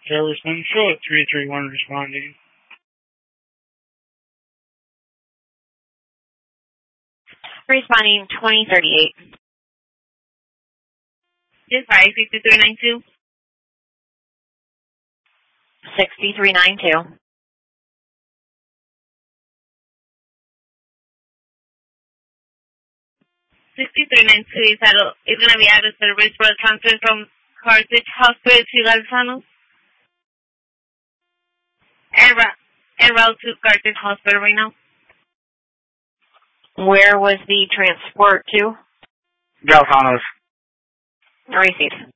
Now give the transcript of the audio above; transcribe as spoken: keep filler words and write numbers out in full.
Service Central at three three one responding. Responding twenty thirty-eight. Yes, five six three nine two. sixty-three ninety-two. sixty-three ninety-two is, is going to be out of service for a transfer from Carthage Hospital to Galzano. En, ra- en route to Carthage Hospital right now. Where was the transport to? Galvanos. Received.